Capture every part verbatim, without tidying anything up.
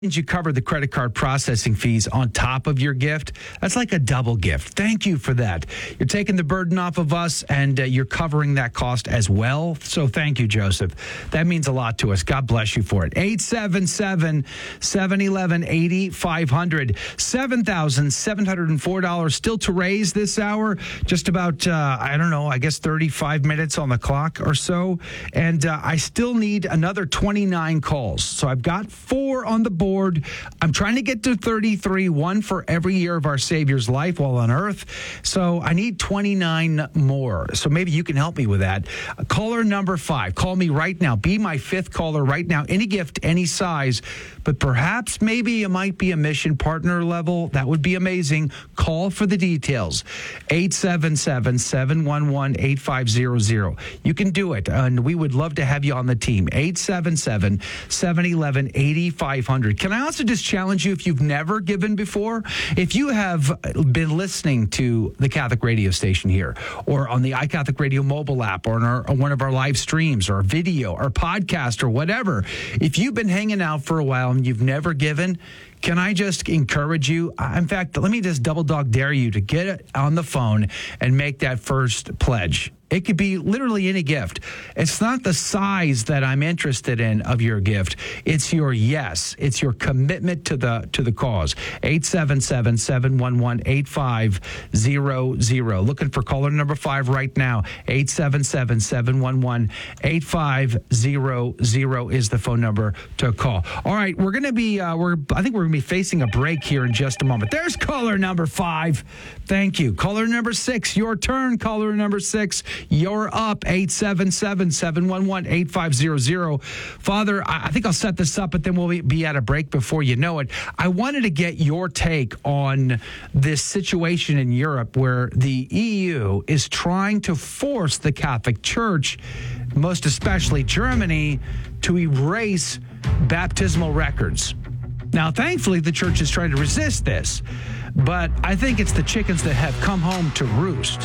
You cover the credit card processing fees on top of your gift. That's like a double gift. Thank you for that. You're taking the burden off of us, and uh, you're covering that cost as well. So thank you, Joseph. That means a lot to us. God bless you for it. eight seven seven, seven one one, eight five zero zero. seven thousand seven hundred four dollars still to raise this hour. Just about, uh, I don't know, I guess thirty-five minutes on the clock or so. And uh, I still need another twenty-nine calls. So I've got four on the board. I'm trying to get to thirty-three, one for every year of our Savior's life while on earth. So I need twenty-nine more. So maybe you can help me with that. Caller number five. Call me right now. Be my fifth caller right now. Any gift, any size. But perhaps maybe it might be a mission partner level. That would be amazing. Call for the details. eight seven seven, seven one one, eight five zero zero. You can do it. And we would love to have you on the team. eight seven seven, seven one one, eight five zero zero. Can I also just challenge you, if you've never given before, if you have been listening to the Catholic radio station here or on the iCatholic Radio mobile app or on, our, on one of our live streams or video or podcast or whatever, if you've been hanging out for a while and you've never given, can I just encourage you? In fact, let me just double dog dare you to get on the phone and make that first pledge. It could be literally any gift. It's not the size that I'm interested in of your gift. It's your yes. It's your commitment to the to the cause. eight seven seven, seven one one, eight five zero zero. Looking for caller number five right now. eight seven seven, seven one one, eight five zero zero is the phone number to call. All right, we're going to be, uh, we're I think we're going to be facing a break here in just a moment. There's caller number five. Thank you. Caller number six, your turn. Caller number six. You're up, eight seven seven, seven one one, eight five zero zero. Father, I think I'll set this up, but then we'll be at a break before you know it. I wanted to get your take on this situation in Europe where the E U is trying to force the Catholic Church, most especially Germany, to erase baptismal records. Now, thankfully, the church is trying to resist this, but I think it's the chickens that have come home to roost.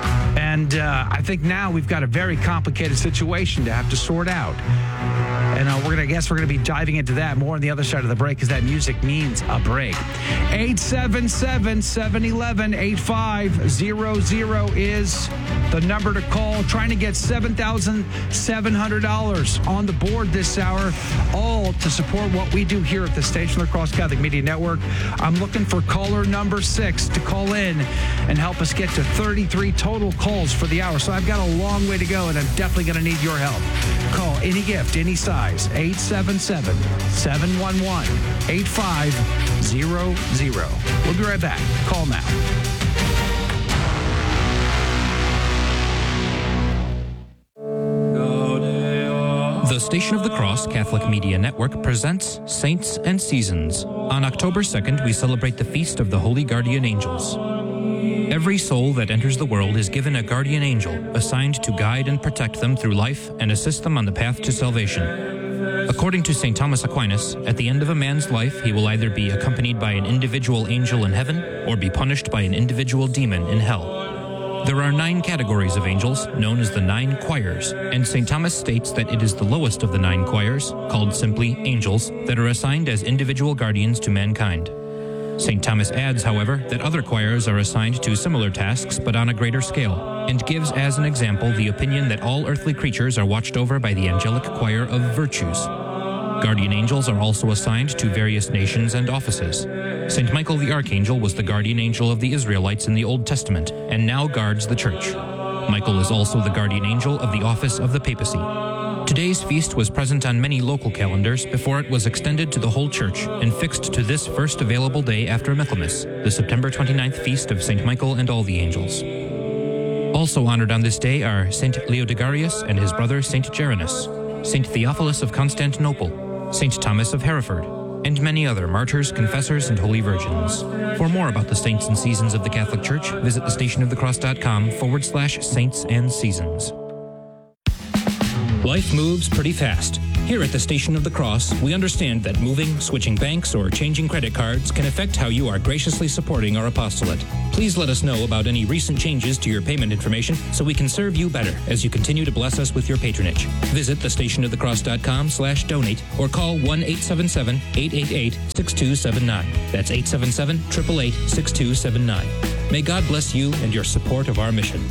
And uh, I think now we've got a very complicated situation to have to sort out. And uh, we're going to guess we're going to be diving into that more on the other side of the break, because that music means a break. eight seven seven, seven one one, eight five zero zero is the number to call. Trying to get seven thousand seven hundred dollars on the board this hour, all to support what we do here at the Station of the Cross Catholic Media Network. I'm looking for caller number six to call in and help us get to thirty-three total calls for the hour. So I've got a long way to go, and I'm definitely going to need your help. Call any gift, any size, eight seven seven, seven one one, eight five zero zero. We'll be right back. Call now. The Station of the Cross Catholic Media Network presents Saints and Seasons. On October second, we celebrate the Feast of the Holy Guardian Angels. Every soul that enters the world is given a guardian angel assigned to guide and protect them through life and assist them on the path to salvation. According to Saint Thomas Aquinas, at the end of a man's life, he will either be accompanied by an individual angel in heaven or be punished by an individual demon in hell. There are nine categories of angels, known as the nine choirs, and Saint Thomas states that it is the lowest of the nine choirs, called simply angels, that are assigned as individual guardians to mankind. Saint Thomas adds, however, that other choirs are assigned to similar tasks but on a greater scale, and gives as an example the opinion that all earthly creatures are watched over by the angelic choir of virtues. Guardian angels are also assigned to various nations and offices. Saint Michael the Archangel was the guardian angel of the Israelites in the Old Testament, and now guards the Church. Michael is also the guardian angel of the office of the papacy. Today's feast was present on many local calendars before it was extended to the whole Church and fixed to this first available day after Michaelmas, the September twenty-ninth feast of Saint Michael and all the angels. Also honored on this day are Saint Leodegarius and his brother Saint Geranus, Saint Theophilus of Constantinople, Saint Thomas of Hereford, and many other martyrs, confessors, and holy virgins. For more about the saints and seasons of the Catholic Church, visit thestationofthecross.com forward slash saints and seasons. Life moves pretty fast. Here at the Station of the Cross, we understand that moving, switching banks, or changing credit cards can affect how you are graciously supporting our apostolate. Please let us know about any recent changes to your payment information so we can serve you better as you continue to bless us with your patronage. Visit the station of the cross dot com slash donate or call one eight seven seven, eight eight eight, six two seven nine. That's eight seven seven, eight eight eight, six two seven nine. May God bless you and your support of our mission.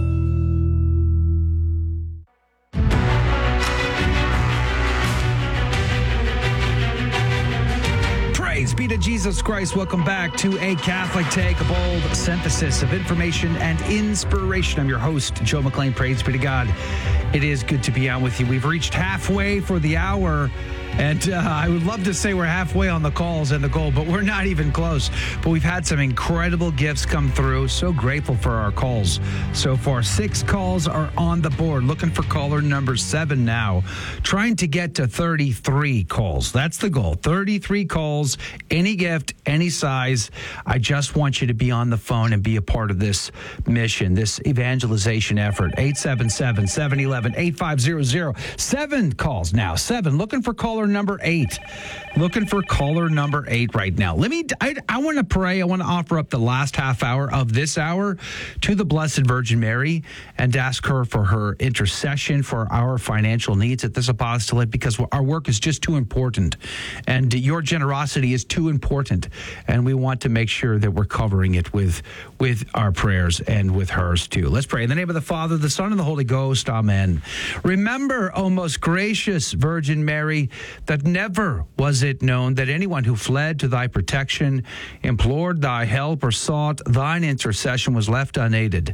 Praise be to Jesus Christ. Welcome back to A Catholic Take, a bold synthesis of information and inspiration. I'm your host, Joe McLean. Praise be to God. It is good to be on with you. We've reached halfway for the hour. And uh, I would love to say we're halfway on the calls and the goal, but we're not even close. But we've had some incredible gifts come through. So grateful for our calls so far. Six calls are on the board. Looking for caller number seven now. Trying to get to thirty-three calls. That's the goal. thirty-three calls, any gift, any size. I just want you to be on the phone and be a part of this mission, this evangelization effort. eight seven seven, seven one one, eight five zero zero. Seven calls now. Seven. Looking for caller number eight. Looking for caller number eight right now. Let me, I, I want to pray. I want to offer up the last half hour of this hour to the Blessed Virgin Mary and ask her for her intercession for our financial needs at this apostolate, because our work is just too important and your generosity is too important. And we want to make sure that we're covering it with, with our prayers and with hers too. Let's pray. In the name of the Father, the Son, and the Holy Ghost. Amen. Remember, O most gracious Virgin Mary, that never was it known that anyone who fled to thy protection, implored thy help, or sought thine intercession was left unaided.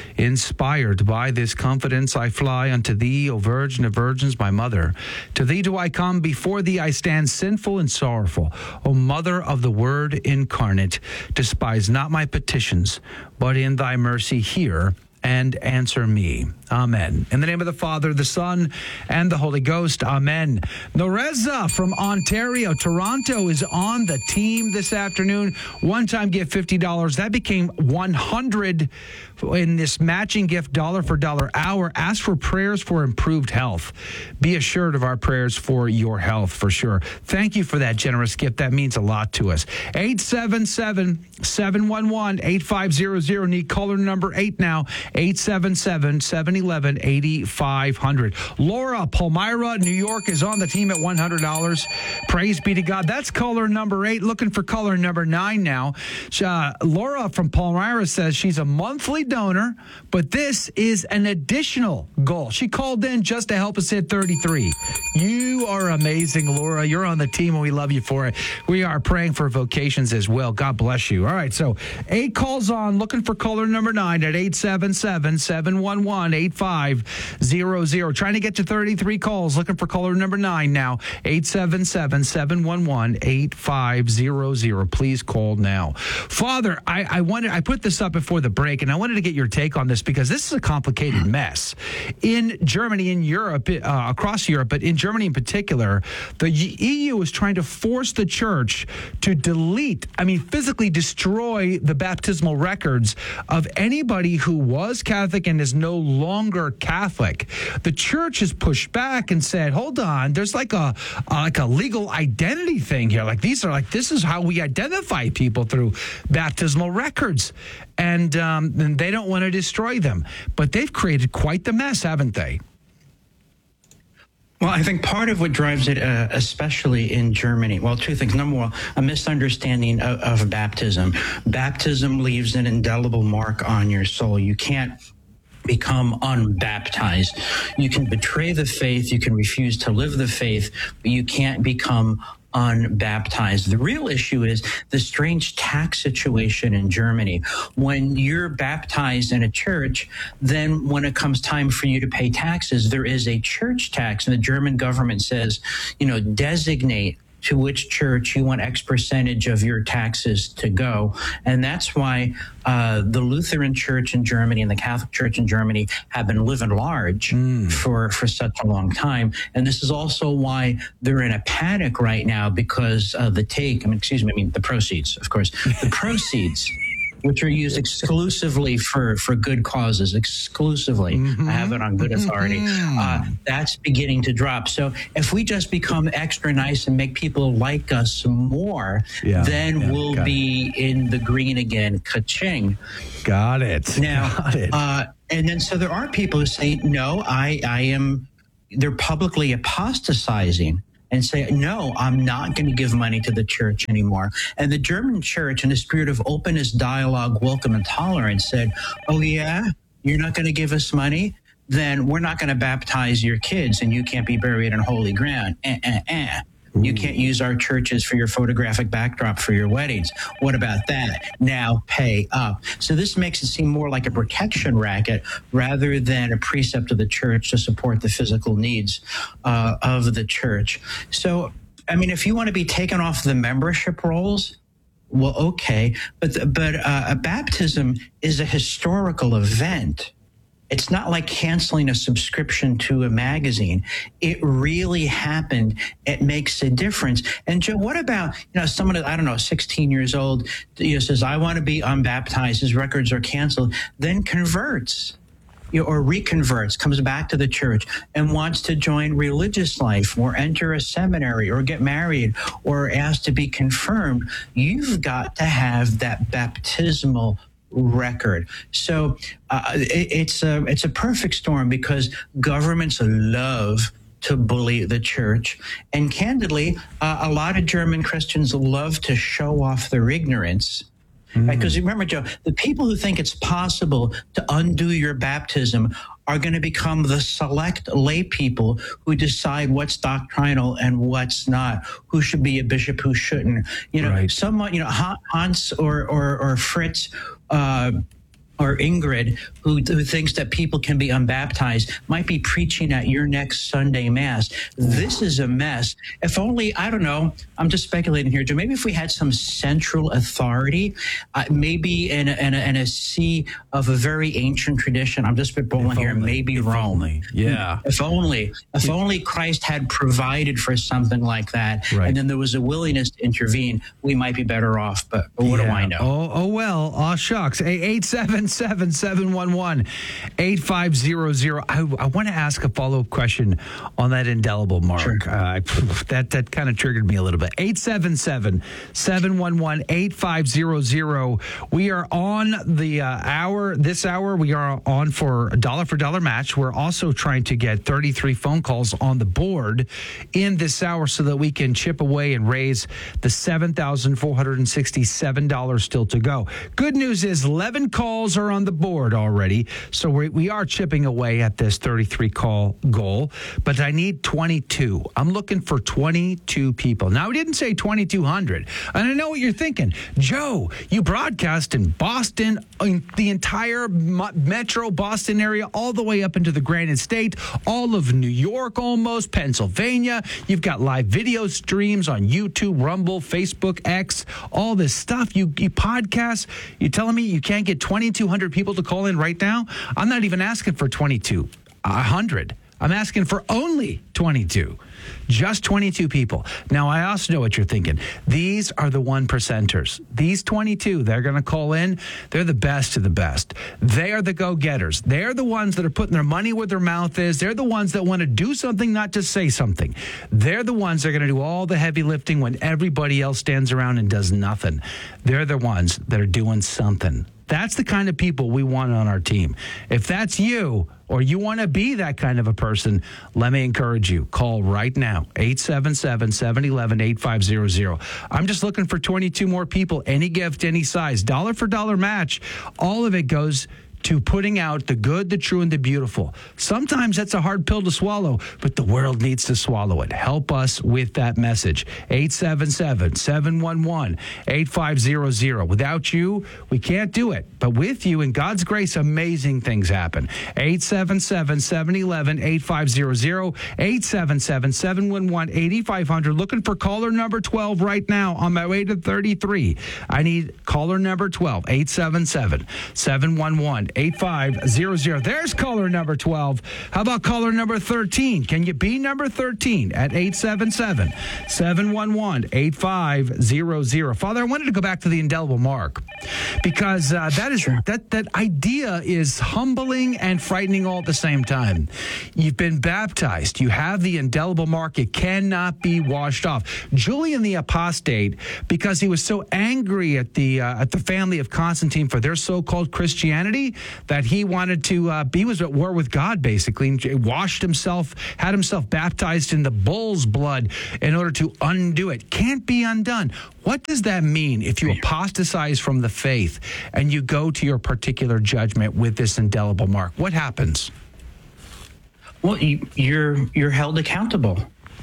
Inspired by this confidence, I fly unto thee, O Virgin of Virgins, my mother. To thee do I come, before thee I stand sinful and sorrowful. O Mother of the Word incarnate, despise not my petitions, but in thy mercy hear and answer me. Amen. In the name of the Father, the Son, and the Holy Ghost. Amen. Noreza from Ontario, Toronto is on the team this afternoon. One-time gift, fifty dollars. That became one hundred dollars in this matching gift, dollar for dollar hour. Ask for prayers for improved health. Be assured of our prayers for your health, for sure. Thank you for that generous gift. That means a lot to us. eight seven seven, seven one one, eight five zero zero. Need caller number eight now. eight seven seven, seven one one, eight five zero zero. Laura, Palmyra, New York is on the team at one hundred dollars. Praise be to God. That's caller number eight. Looking for caller number nine now. Uh, Laura from Palmyra says she's a monthly donor, but this is an additional goal. She called in just to help us hit thirty-three. You are amazing, Laura. You're on the team and we love you for it. We are praying for vocations as well. God bless you. All right, so eight calls on. Looking for caller number nine at eight seven seven, seven one one, eight five zero zero. Trying to get to thirty-three calls. Looking for caller number nine now. eight seven seven, seven one one, eight five zero zero. Please call now. Father, I, I wanted I put this up before the break, and I wanted to get your take on this because this is a complicated mess. In Germany, in Europe, uh, across Europe, but in Germany in particular, the E U is trying to force the church to delete, I mean, physically destroy the baptismal records of anybody who was Catholic and is no longer Catholic. The church has pushed back and said, hold on, there's like a uh, like a legal identity thing here. Like these are like, this is how we identify people, through baptismal records. And, um, and they don't want to destroy them. But they've created quite the mess, haven't they? Well, I think part of what drives it, uh, especially in Germany, well, two things. Number one, a misunderstanding of, of baptism. Baptism leaves an indelible mark on your soul. You can't become unbaptized. You can betray the faith, you can refuse to live the faith, but you can't become unbaptized. The real issue is the strange tax situation in Germany. When you're baptized in a church, then when it comes time for you to pay taxes, there is a church tax, and the German government says, you know, designate to which church you want X percentage of your taxes to go. And that's why uh, the Lutheran Church in Germany and the Catholic Church in Germany have been living large mm. for, for such a long time. And this is also why they're in a panic right now, because of the take, I mean, excuse me, I mean, the proceeds, of course, the proceeds which are used exclusively for, for good causes, exclusively. Mm-hmm. I have it on good authority. Mm-hmm. Uh, that's beginning to drop. So if we just become extra nice and make people like us more, yeah, then yeah, we'll be it. in the green again. Ka-ching. Got it. Now, got it. Uh, and then so there are people who say, no, I, I am, they're publicly apostatizing and say, no, I'm not going to give money to the church anymore. And the German church, in a spirit of openness, dialogue, welcome, and tolerance, said, oh, yeah, you're not going to give us money? Then we're not going to baptize your kids, and you can't be buried on holy ground. Eh, eh, eh. You can't use our churches for your photographic backdrop for your weddings. What about that? Now pay up. So this makes it seem more like a protection racket rather than a precept of the church to support the physical needs uh, of the church. So, I mean, if you want to be taken off the membership rolls, well, okay. But, but uh, a baptism is a historical event. It's not like canceling a subscription to a magazine. It really happened. It makes a difference. And Joe, what about, you know, someone, I don't know, sixteen years old, you know, says, I want to be unbaptized. His records are canceled, then converts, you know, or reconverts, comes back to the church and wants to join religious life or enter a seminary or get married or asked to be confirmed. You've got to have that baptismal record. So uh, it, it's a it's a perfect storm because governments love to bully the church, and candidly, uh, a lot of German Christians love to show off their ignorance. Mm. Right? Because remember, Joe, the people who think it's possible to undo your baptism are going to become the select lay people who decide what's doctrinal and what's not, who should be a bishop, who shouldn't. You know, right. someone, you know, Hans or or, or Fritz uh, or Ingrid, who, who thinks that people can be unbaptized, might be preaching at your next Sunday Mass. This is a mess. If only, I don't know, I'm just speculating here, Joe, maybe if we had some central authority, uh, maybe in a, in, a, in a sea of a very ancient tradition, I'm just spitballing if here, only, maybe Rome. Only. Yeah. If only, if only Christ had provided for something like that, right. and then there was a willingness to intervene, we might be better off, but, but what yeah. do I know? Oh, oh well, aw shucks. eight seven seven, seven one one, eight five zero zero. I, I want to ask a follow-up question on that indelible mark. Sure. Uh, that that kind of triggered me a little bit. eight seven seven, seven one one, eight five zero zero. We are on the uh, hour, this hour, we are on for a dollar for dollar match. We're also trying to get thirty-three phone calls on the board in this hour so that we can chip away and raise the seven thousand four hundred sixty-seven dollars still to go. Good news is eleven calls are on the board already, so we, we are chipping away at this thirty-three call goal, but I need twenty-two. I'm looking for twenty-two people. Now, I didn't say twenty-two hundred, and I know what you're thinking. Joe, you broadcast in Boston, in the entire metro Boston area, all the way up into the Granite State, all of New York almost, Pennsylvania. You've got live video streams on YouTube, Rumble, Facebook, X, all this stuff. You, you podcast. You telling me you can't get twenty-two hundred people to call in right now? I'm not even asking for twenty-two hundred. I'm asking for only twenty-two. Just twenty-two people. Now, I also know what you're thinking. These are the one percenters. These twenty-two, they're going to call in. They're the best of the best. They are the go-getters. They're the ones that are putting their money where their mouth is. They're the ones that want to do something, not just say something. They're the ones that are going to do all the heavy lifting when everybody else stands around and does nothing. They're the ones that are doing something. That's the kind of people we want on our team. If that's you, or you want to be that kind of a person, let me encourage you. Call right now, eight seven seven, seven one one, eight five zero zero. I'm just looking for twenty-two more people, any gift, any size, dollar for dollar match. All of it goes to putting out the good, the true, and the beautiful. Sometimes that's a hard pill to swallow, but the world needs to swallow it. Help us with that message. eight seven seven, seven one one, eight five zero zero. Without you, we can't do it. But with you, in God's grace, amazing things happen. eight seven seven, seven one one, eight five zero zero, eight seven seven, seven one one, eight five zero zero. Looking for caller number twelve right now on my way to thirty-three. I need caller number twelve, eight seven seven, seven one one, eight five zero zero. There's caller number twelve. How about caller number thirteen? Can you be number thirteen at eight seven seven, seven one one, eight five zero zero? Father, I wanted to go back to the indelible mark. because uh, that is Sure. that that idea is humbling and frightening all at the same time. You've been baptized. You have the indelible mark. It cannot be washed off. Julian the Apostate, because he was so angry at the uh, at the family of Constantine for their so-called Christianity, that he wanted to uh, he was at war with God, basically, and washed himself, had himself baptized in the bull's blood in order to undo it. Can't be undone. What does that mean if you apostatize from the faith and you go to your particular judgment with this indelible mark? What happens? Well, you, you're you're held accountable.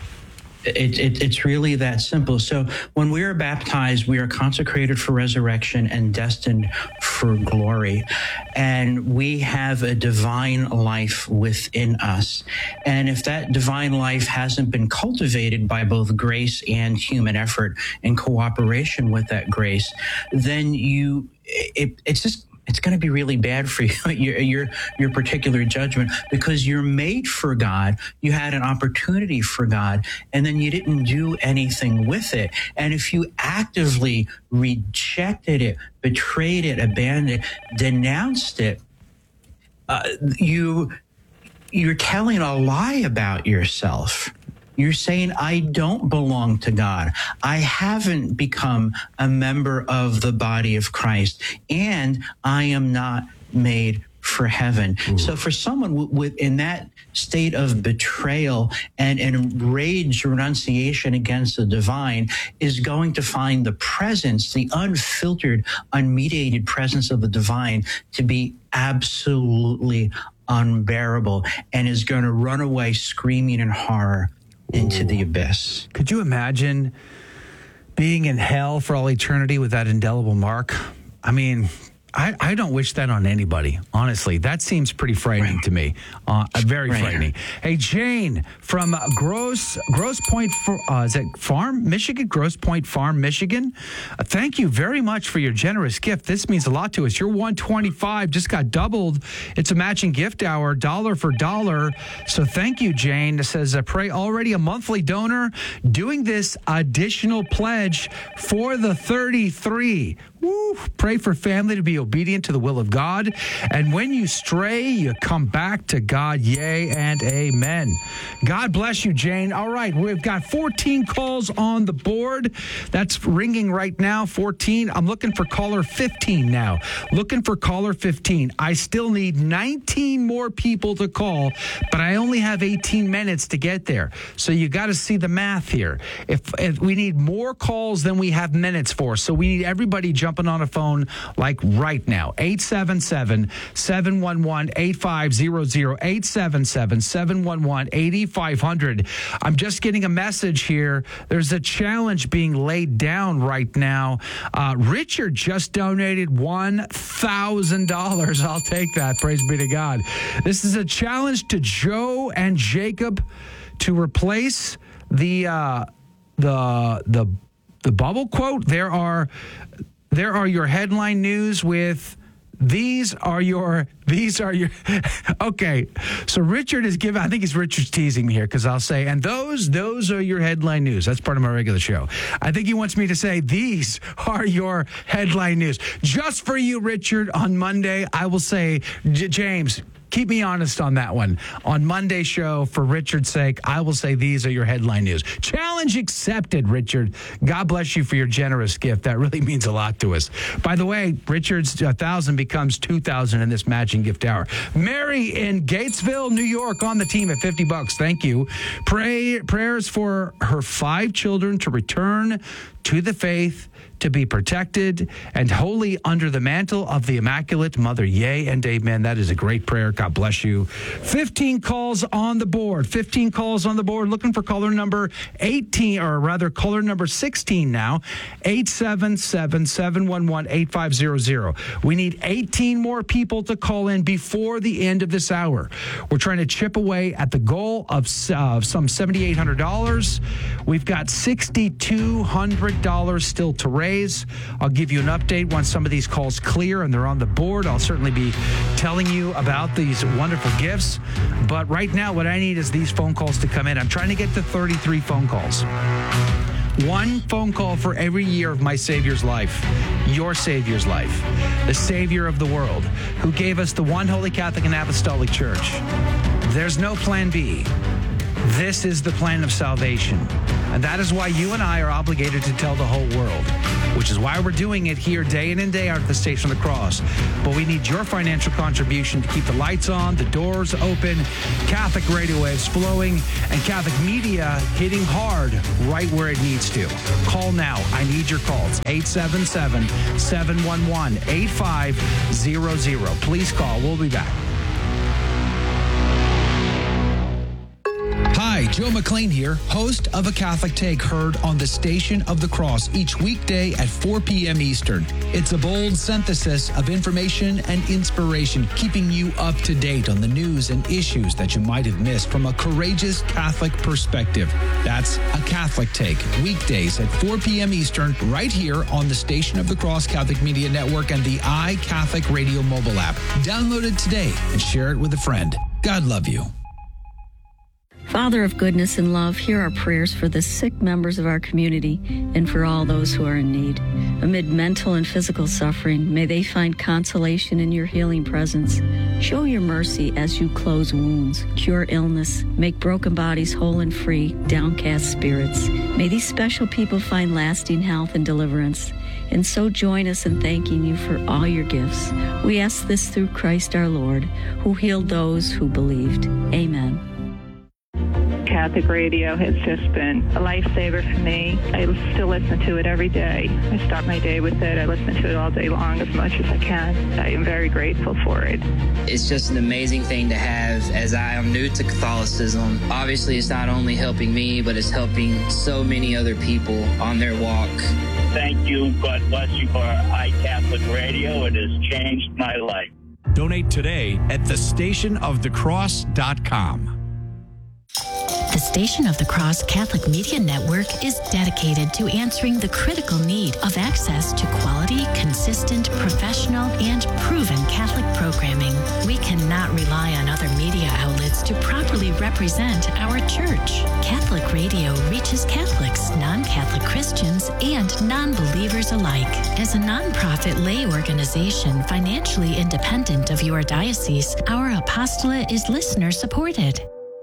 It, it, it's really that simple. So when we are baptized, we are consecrated for resurrection and destined for glory. And we have a divine life within us. And if that divine life hasn't been cultivated by both grace and human effort in cooperation with that grace, then you, it, it's just, it's going to be really bad for you, your, your your particular judgment, because you're made for God. You had an opportunity for God, and then you didn't do anything with it. And if you actively rejected it, betrayed it, abandoned it, denounced it, uh, you you're telling a lie about yourself. You're saying, I don't belong to God. I haven't become a member of the body of Christ, and I am not made for heaven. Ooh. So for someone w- with in that state of betrayal and, and enraged renunciation against the divine is going to find the presence, the unfiltered, unmediated presence of the divine to be absolutely unbearable, and is going to run away screaming in horror into the abyss. Could you imagine being in hell for all eternity with that indelible mark? I mean, I, I don't wish that on anybody, honestly. That seems pretty frightening right. to me. Uh, very right. frightening. Hey, Jane from Gross Gross Point, uh, is it Farm, Michigan? Gross Point Farm, Michigan. Uh, thank you very much for your generous gift. This means a lot to us. Your one twenty-five just got doubled. It's a matching gift hour, dollar for dollar. So thank you, Jane. It says, uh, pray already a monthly donor, doing this additional pledge for the thirty-three. Woo. Pray for family to be obedient to the will of God. And when you stray, you come back to God. Yea and amen. God bless you, Jane. All right. We've got fourteen calls on the board. That's ringing right now. fourteen. I'm looking for caller fifteen now. Looking for caller fifteen. I still need nineteen more people to call, but I only have eighteen minutes to get there. So you got to see the math here. If, if we need more calls than we have minutes for, so we need everybody jumping on a phone like right now. eight seven seven, seven one one, eight five zero zero, eight seven seven, seven one one, eight five zero zero. I'm just getting a message here. There's a challenge being laid down right now. Uh, Richard just donated one thousand dollars. I'll take that. Praise be to God. This is a challenge to Joe and Jacob to replace the uh, the the the bubble quote. There are There are your headline news with these are your, these are your, okay. So Richard is giving, I think it's Richard's teasing me here because I'll say, and those, those are your headline news. That's part of my regular show. I think he wants me to say, these are your headline news. Just for you, Richard, on Monday, I will say, J- James, keep me honest on that one. On Monday's show, for Richard's sake, I will say these are your headline news. Challenge accepted, Richard. God bless you for your generous gift. That really means a lot to us. By the way, Richard's one thousand becomes two thousand in this matching gift hour. Mary in Gatesville, New York, on the team at fifty bucks. Thank you. Pray prayers for her five children to return to the faith, to be protected and wholly under the mantle of the Immaculate Mother. Yea and amen. That is a great prayer. God bless you. fifteen calls on the board. fifteen calls on the board. Looking for caller number eighteen, or rather caller number sixteen now. eight seven seven, seven one one, eight five zero zero. We need eighteen more people to call in before the end of this hour. We're trying to chip away at the goal of uh, some seven thousand eight hundred dollars. We've got six thousand two hundred dollars still to raise. I'll give you an update once some of these calls clear and they're on the board. I'll certainly be telling you about these wonderful gifts. But right now, what I need is these phone calls to come in. I'm trying to get to thirty-three phone calls. One phone call for every year of my Savior's life, your Savior's life, the Savior of the world, who gave us the one Holy Catholic and Apostolic Church. There's no plan B. This is the plan of salvation. And that is why you and I are obligated to tell the whole world, which is why we're doing it here day in and day out at the Station of the Cross. But we need your financial contribution to keep the lights on, the doors open, Catholic radio waves flowing, and Catholic media hitting hard right where it needs to. Call now. I need your calls. eight seven seven, seven one one, eight five zero zero. Please call. We'll be back. Hi, Joe McLean here, host of A Catholic Take, heard on the Station of the Cross each weekday at four p.m. Eastern. It's a bold synthesis of information and inspiration, keeping you up to date on the news and issues that you might have missed from a courageous Catholic perspective. That's A Catholic Take, weekdays at four p.m. Eastern, right here on the Station of the Cross Catholic Media Network and the iCatholic Radio mobile app. Download it today and share it with a friend. God love you. Father of goodness and love, hear our prayers for the sick members of our community and for all those who are in need. Amid mental and physical suffering, may they find consolation in your healing presence. Show your mercy as you close wounds, cure illness, make broken bodies whole and free, downcast spirits. May these special people find lasting health and deliverance. And so join us in thanking you for all your gifts. We ask this through Christ our Lord, who healed those who believed. Amen. Catholic radio has just been a lifesaver for me. I still listen to it every day. I start my day with it. I listen to it all day long as much as I can. I am very grateful for it. It's just an amazing thing to have, as I am new to Catholicism. Obviously, it's not only helping me, but it's helping so many other people on their walk. Thank you. God bless you for iCatholic Radio. It has changed my life. Donate today at the station of the cross dot com. The Station of the Cross Catholic Media Network is dedicated to answering the critical need of access to quality, consistent, professional, and proven Catholic programming. We cannot rely on other media outlets to properly represent our church. Catholic radio reaches Catholics, non-Catholic Christians, and non-believers alike. As a nonprofit lay organization financially independent of your diocese, our apostolate is listener-supported.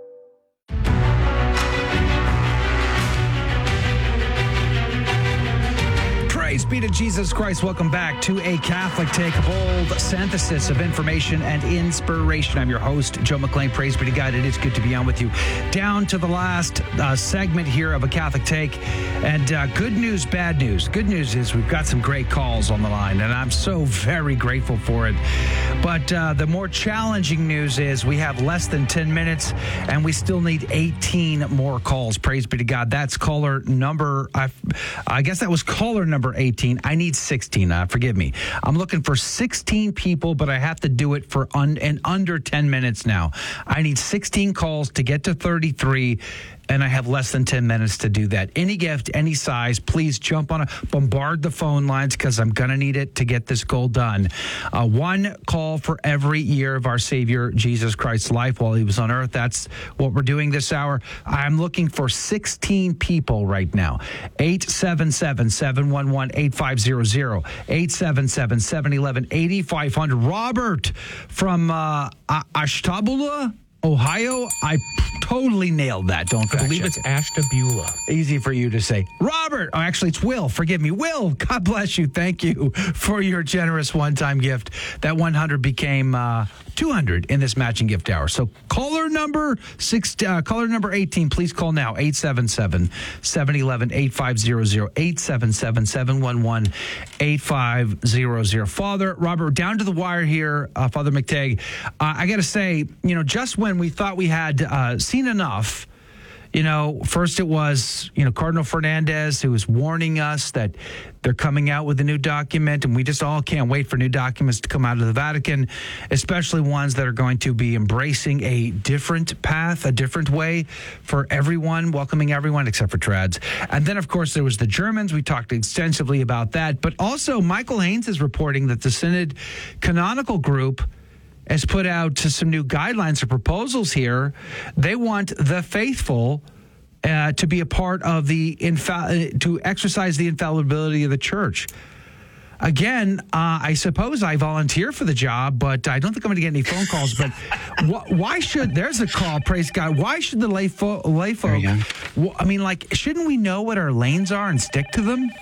Praise be to Jesus Christ. Welcome back to A Catholic Take, a bold synthesis of information and inspiration. I'm your host, Joe McLean. Praise be to God. It is good to be on with you. Down to the last uh, segment here of A Catholic Take. And uh, good news, bad news. Good news is we've got some great calls on the line, and I'm so very grateful for it. But uh, the more challenging news is we have less than ten minutes, and we still need eighteen more calls. Praise be to God. That's caller number, I, I guess that was caller number eighteen. I need sixteen. Uh, forgive me. I'm looking for sixteen people, but I have to do it for un, in under ten minutes now. I need sixteen calls to get to thirty-three, and I have less than ten minutes to do that. Any gift, any size, please jump on a, bombard the phone lines because I'm going to need it to get this goal done. Uh, one call for every year of our Savior Jesus Christ's life while he was on earth. That's what we're doing this hour. I'm looking for sixteen people right now. eight seven seven, seven one one, eight five zero zero, eight seven seven, seven one one, eight five hundred. Robert from uh, Ashtabula, Ohio. I totally nailed that. Don't I believe check. it's Ashtabula. Easy for you to say. Robert. Oh, actually, it's Will. Forgive me. Will, God bless you. Thank you for your generous one-time gift. That one hundred became uh, two hundred in this matching gift hour. So caller number six, uh, caller number eighteen, please call now. eight seven seven, seven one one, eight five zero zero, eight seven seven, seven one one, eight five zero zero. Father, Robert, down to the wire here. Uh, Father McTagg, uh, I got to say, you know, just when we thought we had uh, seen enough, you know, first it was, you know, Cardinal Fernandez who was warning us that they're coming out with a new document, and we just all can't wait for new documents to come out of the Vatican, especially ones that are going to be embracing a different path, a different way for everyone, welcoming everyone except for trads. And then, of course, there was the Germans. We talked extensively about that. But also, Michael Haynes is reporting that the Synod Canonical Group has put out some new guidelines or proposals here. They want the faithful uh, to be a part of the, infa- to exercise the infallibility of the church. Again, uh, I suppose I volunteer for the job, but I don't think I'm going to get any phone calls. But wh- why should, there's a call, praise God. Why should the lay, fo- lay folk, wh- I mean, like, shouldn't we know what our lanes are and stick to them?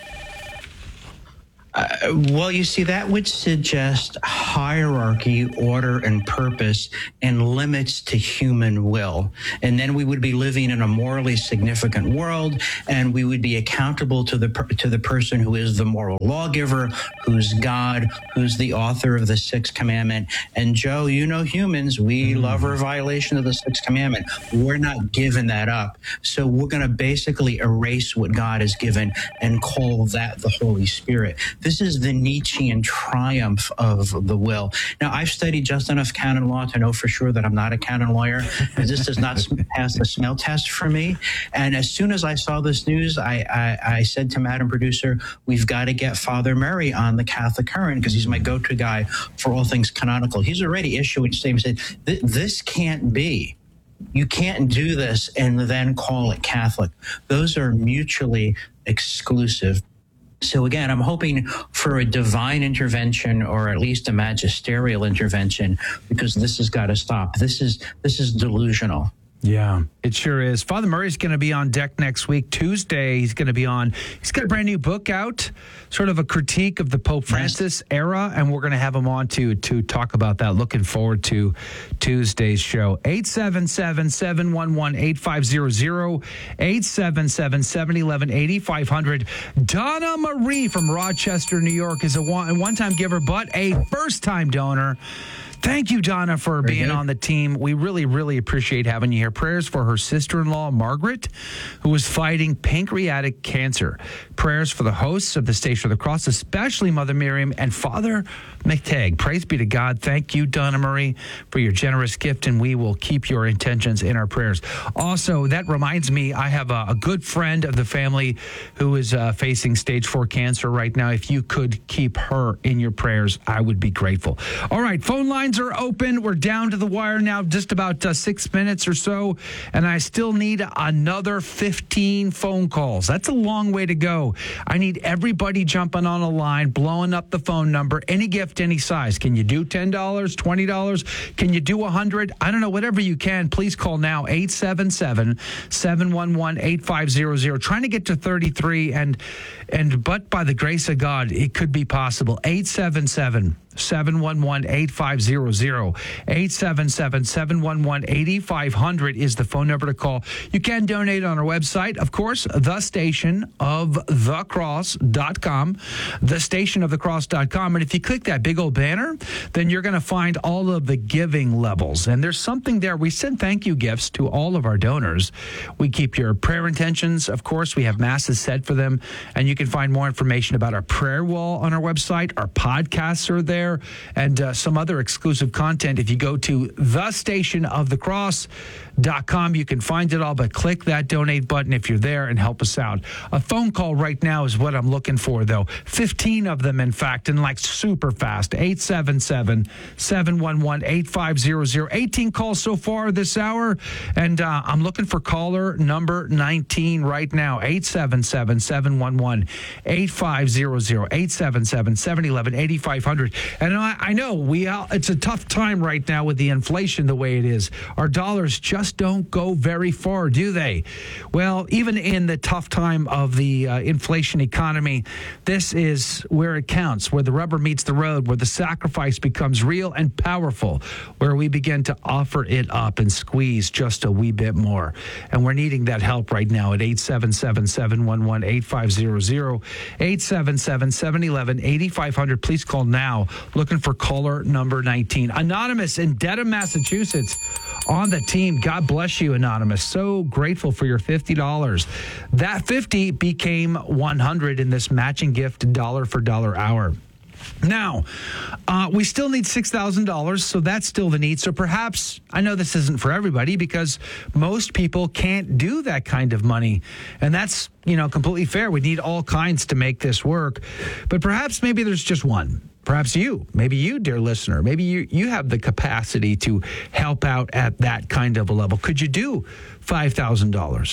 Uh, well, you see, that would suggest hierarchy, order, and purpose, and limits to human will. And then we would be living in a morally significant world, and we would be accountable to the to the person who is the moral lawgiver, who's God, who's the author of the Sixth Commandment. And Joe, you know, humans, we mm. love our violation of the Sixth Commandment. We're not giving that up. So we're going to basically erase what God has given and call that the Holy Spirit. This is the Nietzschean triumph of the will. Now, I've studied just enough canon law to know for sure that I'm not a canon lawyer. This does not pass the smell test for me. And as soon as I saw this news, I, I, I said to Madam Producer, we've got to get Father Murray on the Catholic Current because he's my go-to guy for all things canonical. He's already issuing statements saying, this can't be. You can't do this and then call it Catholic. Those are mutually exclusive. So again, I'm hoping for a divine intervention or at least a magisterial intervention because this has got to stop. This is this is delusional. Yeah, it sure is. Father Murray's going to be on deck next week. Tuesday, he's going to be on. He's got a brand new book out, sort of a critique of the Pope Francis era, and we're going to have him on to to talk about that. Looking forward to Tuesday's show. eight seven seven, seven one one, eight five zero zero, eight seven seven, seven one one, eight five zero zero. Donna Marie from Rochester, New York is a one, one-time giver, but a first-time donor. Thank you, Donna, for Very being good. on the team. We really, really appreciate having you here. Prayers for her sister-in-law, Margaret, who is fighting pancreatic cancer. Prayers for the hosts of the Station of the Cross, especially Mother Miriam and Father McTagg. Praise be to God. Thank you, Donna Marie, for your generous gift, and we will keep your intentions in our prayers. Also, that reminds me, I have a, a good friend of the family who is uh, facing stage four cancer right now. If you could keep her in your prayers, I would be grateful. All right, phone line are open. We're down to the wire now, just about uh, six minutes or so, and I still need another fifteen phone calls. That's a long way to go. I need everybody jumping on a line, blowing up the phone number, any gift, any size. Can you do ten dollars, twenty dollars? Can you do one hundred dollars? I don't know, whatever you can. Please call now, eight seven seven, seven one one, eight five zero zero. Trying to get to thirty-three, and, and but by the grace of God, it could be possible. eight seven seven, seven one one, eight five zero zero. eight seven seven, seven one one, eight five zero zero is the phone number to call. You can donate on our website, of course, the station of the cross dot com, the station of the cross dot com. And if you click that big old banner, then you're going to find all of the giving levels. And there's something there. We send thank you gifts to all of our donors. We keep your prayer intentions. Of course, we have masses said for them. And you can find more information about our prayer wall on our website. Our podcasts are there, and uh, some other exclusive content. If you go to the station of the cross dot com, you can find it all, but click that donate button if you're there and help us out. A phone call right now is what I'm looking for, though. fifteen of them, in fact, and like super fast. eight seven seven, seven one one, eight five zero zero. eighteen calls so far this hour, and uh, I'm looking for caller number nineteen right now. eight seven seven, seven one one, eight five zero zero. eight seven seven, seven one one, eight five zero zero. And I, I know we all, it's a tough time right now with the inflation the way it is. Our dollars just don't go very far, do they? Well, even in the tough time of the uh, inflation economy, this is where it counts, where the rubber meets the road, where the sacrifice becomes real and powerful, where we begin to offer it up and squeeze just a wee bit more. And we're needing that help right now at eight seven seven, seven one one, eight five zero zero, eight seven seven, seven one one, eight five zero zero. Please call now. Looking for caller number nineteen. Anonymous in Dedham, Massachusetts, on the team. God bless you, Anonymous. So grateful for your fifty dollars. That fifty became one hundred in this matching gift dollar for dollar hour. Now, uh, we still need six thousand dollars, so that's still the need. So perhaps, I know this isn't for everybody because most people can't do that kind of money. And that's, you know, completely fair. We need all kinds to make this work. But perhaps maybe there's just one. Perhaps you, maybe you, dear listener, maybe you, you have the capacity to help out at that kind of a level. Could you do five thousand dollars?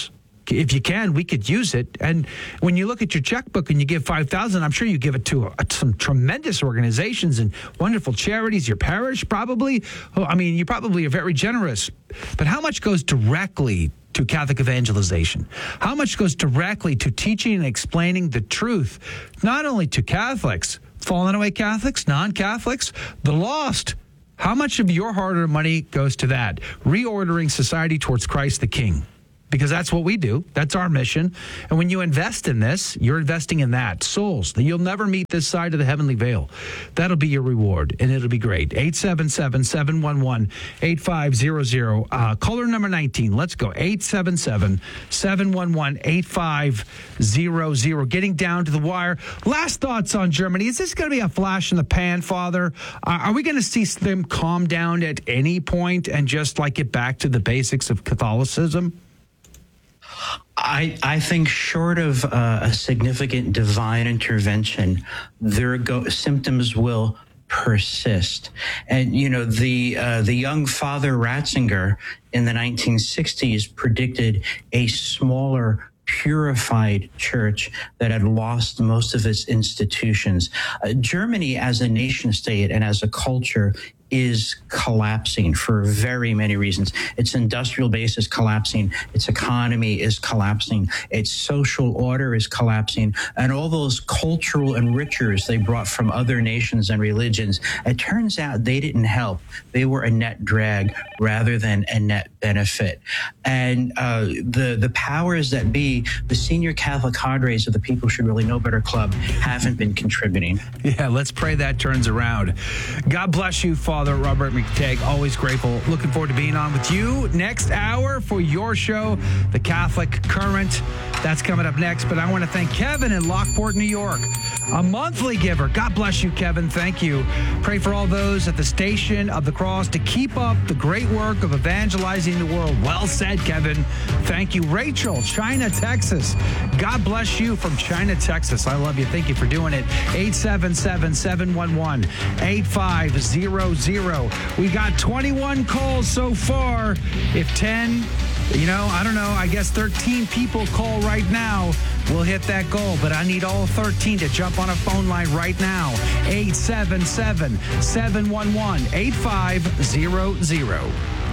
if you can, we could use it. And when you look at your checkbook and you give five thousand dollars, I'm sure you give it to uh, some tremendous organizations and wonderful charities, your parish probably. Oh, I mean, you probably are very generous. But how much goes directly to Catholic evangelization? How much goes directly to teaching and explaining the truth, not only to Catholics, fallen away Catholics, non-Catholics, the lost? How much of your hard-earned money goes to that? Reordering society towards Christ the King. Because that's what we do. That's our mission. And when you invest in this, you're investing in that. Souls that you'll never meet this side of the heavenly veil. That'll be your reward, and it'll be great. eight seven seven, seven one one, eight five zero zero. Uh, caller number nineteen. Let's go. eight seven seven, seven one one, eight five zero zero. Getting down to the wire. Last thoughts on Germany. Is this going to be a flash in the pan, Father? Uh, are we going to see them calm down at any point and just like get back to the basics of Catholicism? I, I think short of uh, a significant divine intervention, their go- symptoms will persist. And, you know, the uh, the young Father Ratzinger in the nineteen sixties predicted a smaller, purified church that had lost most of its institutions. Uh, Germany as a nation state and as a culture is collapsing for very many reasons. Its industrial base is collapsing. Its economy is collapsing. Its social order is collapsing. And all those cultural enrichers they brought from other nations and religions, it turns out they didn't help. They were a net drag rather than a net benefit. And uh, the, the powers that be, the senior Catholic cadres of the People Should Really Know Better Club, haven't been contributing. Yeah, let's pray that turns around. God bless you, Father Robert McTagg. Always grateful. Looking forward to being on with you next hour for your show, The Catholic Current. That's coming up next. But I want to thank Kevin in Lockport, New York, a monthly giver. God bless you, Kevin. Thank you. Pray for all those at the Station of the Cross to keep up the great work of evangelizing the world. Well said, Kevin. Thank you. Rachel, China, Texas. God bless you from China, Texas. I love you. Thank you for doing it. eight seven seven, seven one one, eight five zero zero. We got twenty-one calls so far. If ten, you know, I don't know, I guess thirteen people call right now, we'll hit that goal. But I need all thirteen to jump on a phone line right now. eight seven seven, seven one one, eight five zero zero.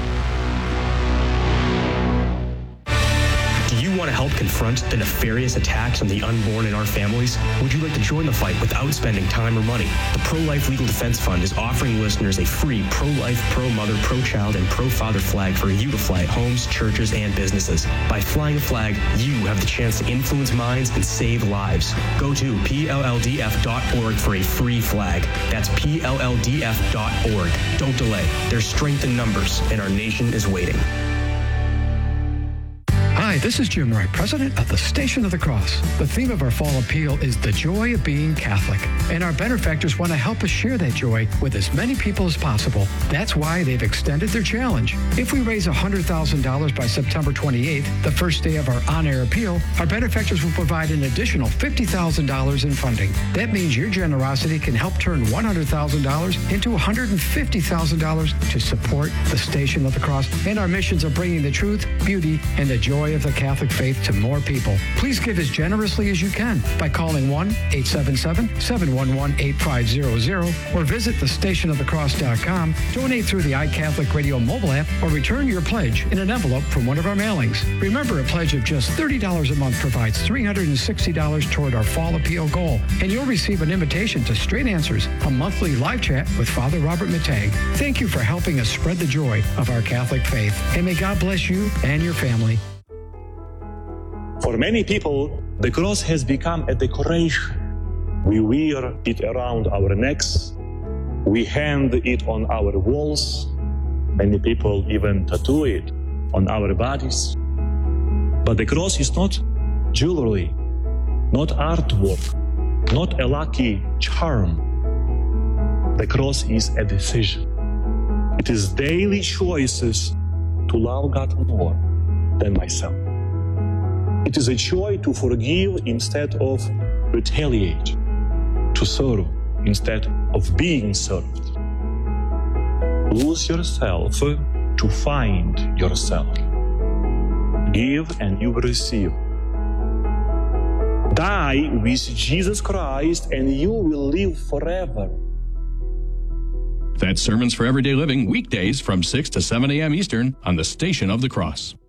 Do you want to help confront the nefarious attacks on the unborn in our families? Would you like to join the fight without spending time or money? The Pro-Life Legal Defense Fund is offering listeners a free pro-life, pro-mother, pro-child, and pro-father flag for you to fly at homes, churches, and businesses. By flying a flag, you have the chance to influence minds and save lives. Go to P L L D F dot org for a free flag. That's P L L D F dot org. Don't delay. There's strength in numbers, and our nation is waiting. Hi, this is Jim Wright, president of the Station of the Cross. The theme of our fall appeal is the joy of being Catholic, and our benefactors want to help us share that joy with as many people as possible. That's why they've extended their challenge. If we raise one hundred thousand dollars by September twenty-eighth, the first day of our on-air appeal, our benefactors will provide an additional fifty thousand dollars in funding. That means your generosity can help turn one hundred thousand dollars into one hundred fifty thousand dollars to support the Station of the Cross and our missions of bringing the truth, beauty, and the joy of the Catholic faith to more people. Please give as generously as you can by calling one eight seven seven, seven one one, eight five zero zero or visit the station of the cross dot com, donate through the iCatholic Radio mobile app, or return your pledge in an envelope from one of our mailings. Remember, a pledge of just thirty dollars a month provides three hundred sixty dollars toward our fall appeal goal, and you'll receive an invitation to Straight Answers, a monthly live chat with Father Robert McTagg. Thank you for helping us spread the joy of our Catholic faith, and may God bless you and your family. For many people, the cross has become a decoration. We wear it around our necks. We hang it on our walls. Many people even tattoo it on our bodies. But the cross is not jewelry, not artwork, not a lucky charm. The cross is a decision. It is daily choices to love God more than myself. It is a choice to forgive instead of retaliate, to serve instead of being served. Lose yourself to find yourself. Give and you will receive. Die with Jesus Christ and you will live forever. That's Sermons for Everyday Living, weekdays from six to seven a.m. Eastern on the Station of the Cross.